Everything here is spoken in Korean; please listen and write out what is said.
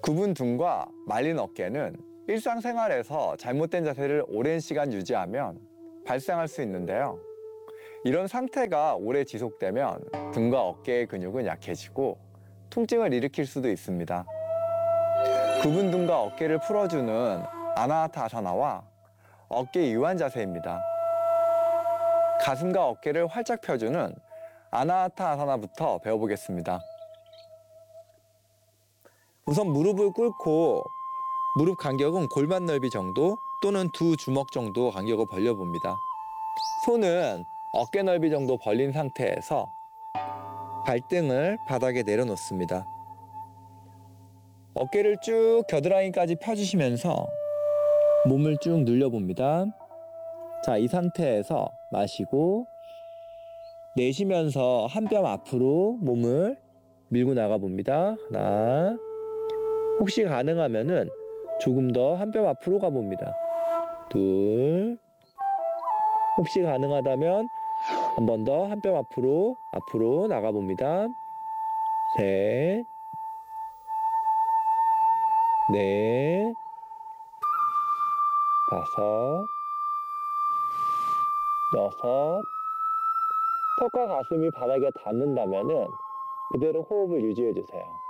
굽은 등과 말린 어깨는 일상생활에서 잘못된 자세를 오랜 시간 유지하면 발생할 수 있는데요. 이런 상태가 오래 지속되면 등과 어깨의 근육은 약해지고 통증을 일으킬 수도 있습니다. 굽은 등과 어깨를 풀어주는 아나하타 아사나와 어깨 이완 자세입니다. 가슴과 어깨를 활짝 펴주는 아나하타 아사나부터 배워보겠습니다. 우선 무릎을 꿇고 무릎 간격은 골반 넓이 정도 또는 두 주먹 정도 간격을 벌려봅니다. 손은 어깨 넓이 정도 벌린 상태에서 발등을 바닥에 내려놓습니다. 어깨를 쭉 겨드랑이까지 펴주시면서 몸을 쭉 늘려봅니다. 자, 이 상태에서 마시고 내쉬면서 한 뼘 앞으로 몸을 밀고 나가봅니다. 하나, 혹시 가능하면은 조금 더 한 뼘 앞으로 가봅니다. 둘, 혹시 가능하다면 한 번 더 한 뼘 앞으로 나가봅니다. 셋, 넷, 다섯, 여섯. 턱과 가슴이 바닥에 닿는다면은 그대로 호흡을 유지해 주세요.